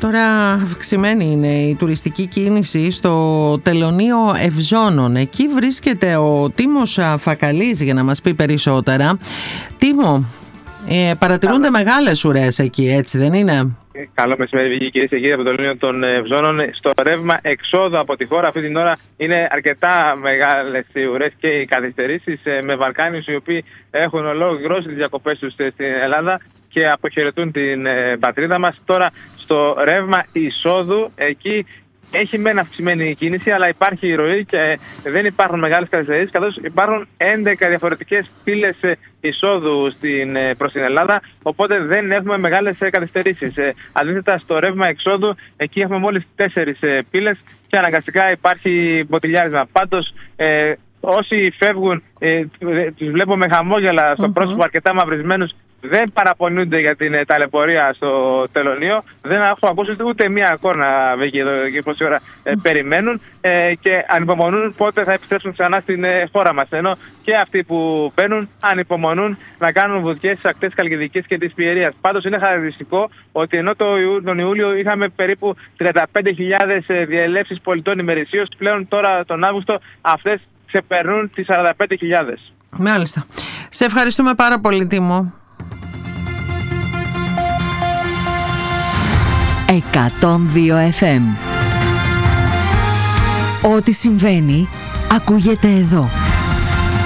τώρα αυξημένη είναι η τουριστική κίνηση στο τελωνείο Ευζώνων. Εκεί βρίσκεται ο Τίμος Φακαλής για να μας πει περισσότερα. Τίμο, παρατηρούνται μεγάλες ουρές εκεί, έτσι δεν είναι? Καλό μεσημέρι, κυρίες και κύριοι, από το τελωνείο των Ευζώνων. Στο ρεύμα εξόδου από τη χώρα αυτή την ώρα είναι αρκετά μεγάλες οι ουρές και οι καθυστερήσεις, με Βαλκάνιους οι οποίοι έχουν ολόκληρώσει τις διακοπές τους στην Ελλάδα και αποχαιρετούν την πατρίδα μας. Τώρα στο ρεύμα εισόδου εκεί έχει μεν αυξημένη κίνηση, αλλά υπάρχει ροή και δεν υπάρχουν μεγάλες καθυστερήσεις, καθώς υπάρχουν 11 διαφορετικές πύλες εισόδου προς την Ελλάδα, οπότε δεν έχουμε μεγάλες καθυστερήσεις. Αντίθετα, στο ρεύμα εξόδου, εκεί έχουμε μόλις 4 πύλες και αναγκαστικά υπάρχει μποτιλιάρισμα. Πάντως, όσοι φεύγουν, τους βλέπω με χαμόγελα στο πρόσωπο, αρκετά μαυρισμένους. Δεν παραπονιούνται για την ταλαιπωρία στο τελωνείο. Δεν έχω ακούσει ούτε μία κόρνα εδώ και πόση ώρα περιμένουν και ανυπομονούν πότε θα επιστρέψουν ξανά στην χώρα μας. Ενώ και αυτοί που μπαίνουν ανυπομονούν να κάνουν βουτιές στις ακτές Χαλκιδικής και της Πιερίας. Πάντως είναι χαρακτηριστικό ότι ενώ τον Ιούλιο είχαμε περίπου 35.000 διελεύσεις πολιτών ημερησίως, πλέον τώρα τον Αύγουστο αυτές ξεπερνούν τις 45.000. Μάλιστα. Σε ευχαριστούμε πάρα πολύ, Τίμο. 102 FM. Ό,τι συμβαίνει ακούγεται εδώ.